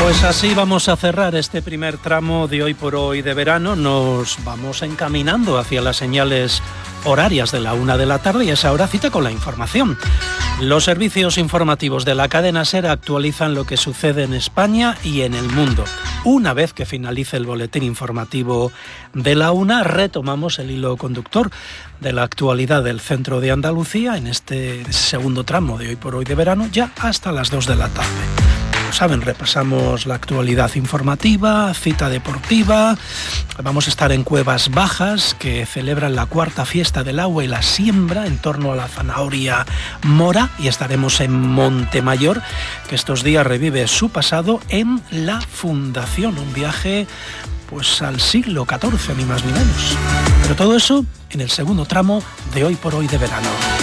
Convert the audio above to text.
Pues así vamos a cerrar este primer tramo de Hoy por Hoy de verano. Nos vamos encaminando hacia las señales horarias de la 1 de la tarde y a esa hora cita con la información. Los servicios informativos de la cadena SER actualizan lo que sucede en España y en el mundo. Una vez que finalice el boletín informativo de la 1, retomamos el hilo conductor de la actualidad del centro de Andalucía en este segundo tramo de Hoy por Hoy de verano, ya hasta las 2 de la tarde. Saben, repasamos la actualidad informativa, cita deportiva. Vamos a estar en Cuevas Bajas, que celebran la cuarta fiesta del agua y la siembra en torno a la zanahoria mora, y estaremos en Montemayor, que estos días revive su pasado en la Fundación, un viaje pues al siglo XIV, ni más ni menos. Pero todo eso en el segundo tramo de Hoy por Hoy de verano.